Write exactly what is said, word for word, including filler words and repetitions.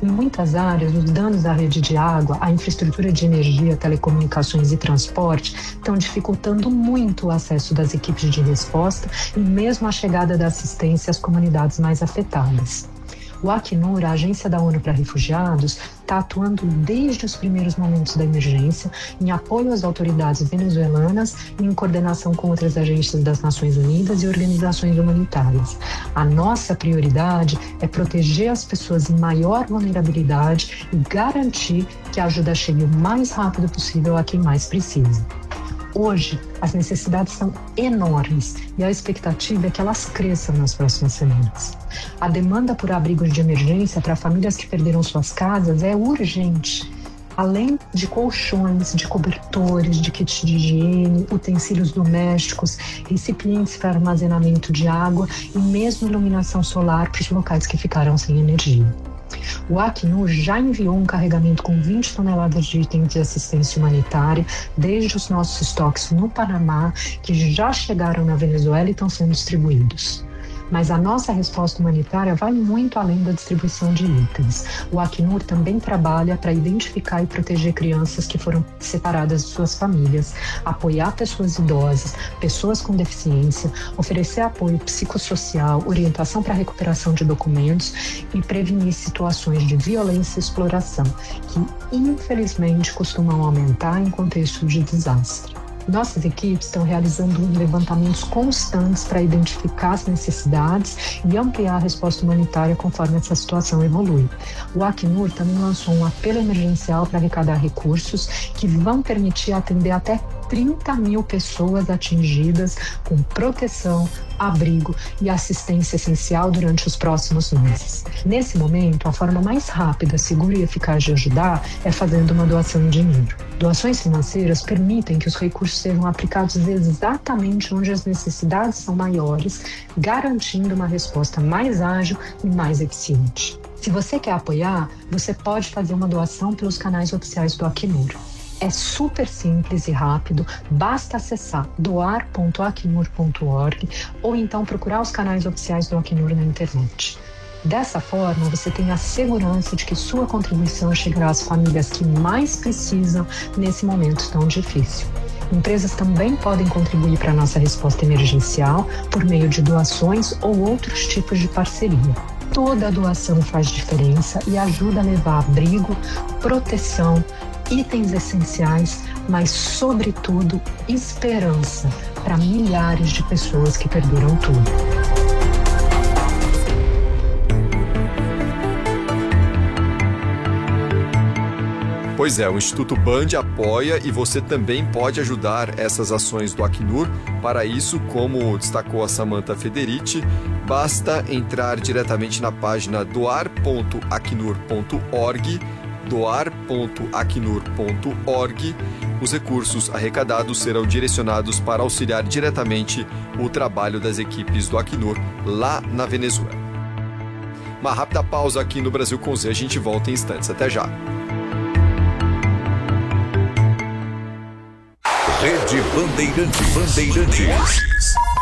Em muitas áreas, os danos à rede de água, à infraestrutura de energia, telecomunicações e transporte estão dificultando muito o acesso das equipes de resposta e mesmo a chegada da assistência às comunidades mais afetadas. O Acnur, a Agência da ONU para Refugiados, está atuando desde os primeiros momentos da emergência em apoio às autoridades venezuelanas e em coordenação com outras agências das Nações Unidas e organizações humanitárias. A nossa prioridade é proteger as pessoas em maior vulnerabilidade e garantir que a ajuda chegue o mais rápido possível a quem mais precisa. Hoje, as necessidades são enormes e a expectativa é que elas cresçam nas próximas semanas. A demanda por abrigos de emergência para famílias que perderam suas casas é urgente. Além de colchões, de cobertores, de kits de higiene, utensílios domésticos, recipientes para armazenamento de água e mesmo iluminação solar para os locais que ficaram sem energia. O Acnur já enviou um carregamento com vinte toneladas de itens de assistência humanitária, desde os nossos estoques no Panamá, que já chegaram na Venezuela e estão sendo distribuídos. Mas a nossa resposta humanitária vai muito além da distribuição de itens. O Acnur também trabalha para identificar e proteger crianças que foram separadas de suas famílias, apoiar pessoas idosas, pessoas com deficiência, oferecer apoio psicossocial, orientação para a recuperação de documentos e prevenir situações de violência e exploração, que infelizmente costumam aumentar em contexto de desastre. Nossas equipes estão realizando levantamentos constantes para identificar as necessidades e ampliar a resposta humanitária conforme essa situação evolui. O Acnur também lançou um apelo emergencial para arrecadar recursos que vão permitir atender até trinta mil pessoas atingidas com proteção, abrigo e assistência essencial durante os próximos meses. Nesse momento, a forma mais rápida, segura e eficaz de ajudar é fazendo uma doação em dinheiro. Doações financeiras permitem que os recursos sejam aplicados exatamente onde as necessidades são maiores, garantindo uma resposta mais ágil e mais eficiente. Se você quer apoiar, você pode fazer uma doação pelos canais oficiais do Acnur. É super simples e rápido, basta acessar doar ponto acnur ponto org ou então procurar os canais oficiais do Acnur na internet. Dessa forma, você tem a segurança de que sua contribuição chegará às famílias que mais precisam nesse momento tão difícil. Empresas também podem contribuir para a nossa resposta emergencial por meio de doações ou outros tipos de parceria. Toda doação faz diferença e ajuda a levar abrigo, proteção, itens essenciais, mas, sobretudo, esperança para milhares de pessoas que perderam tudo. Pois é, o Instituto Band apoia e você também pode ajudar essas ações do Acnur. Para isso, como destacou a Samantha Federici, basta entrar diretamente na página doar ponto acnur ponto org, doar ponto acnur ponto org. Os recursos arrecadados serão direcionados para auxiliar diretamente o trabalho das equipes do Acnur lá na Venezuela. Uma rápida pausa aqui no Brasil com Z, a gente volta em instantes. Até já! Rede Bandeirantes. Bandeirantes.